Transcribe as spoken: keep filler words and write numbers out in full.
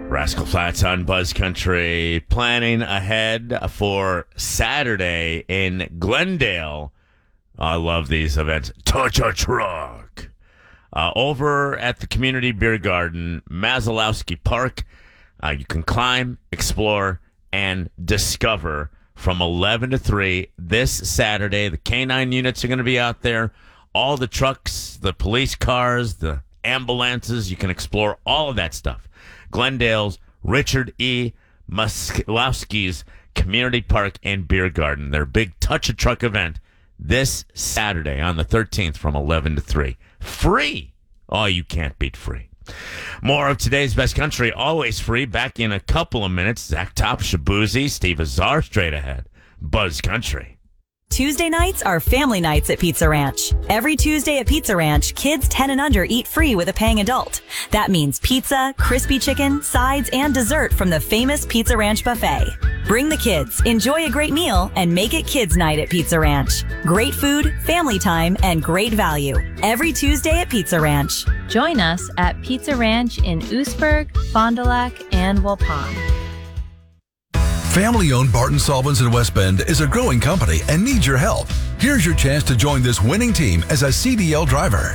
Rascal Flatts on Buzz Country, planning ahead for Saturday in Glendale. I love these events. Touch a Truck. Uh, over at the Community Beer Garden, Maslowski Park, uh, you can climb, explore, and discover from eleven to three this Saturday. The K nine units are going to be out there. All the trucks, the police cars, the ambulances, you can explore all of that stuff. Glendale's Richard E. Maslowski's Community Park and Beer Garden. Their big Touch a Truck event this Saturday on the thirteenth from eleven to three. Free. Oh, you can't beat free. More of today's Best Country, always free. Back in a couple of minutes. Zach Top, Shabuzi, Steve Azar, straight ahead. Buzz Country. Tuesday nights are family nights at Pizza Ranch. Every Tuesday at Pizza Ranch, kids ten and under eat free with a paying adult. That means pizza, crispy chicken, sides, and dessert from the famous Pizza Ranch buffet. Bring the kids, enjoy a great meal, and make it kids' night at Pizza Ranch. Great food, family time, and great value. Every Tuesday at Pizza Ranch. Join us at Pizza Ranch in Oostburg, Fond du Lac, and Waupun. Family-owned Barton Solvents in West Bend is a growing company and needs your help. Here's your chance to join this winning team as a C D L driver.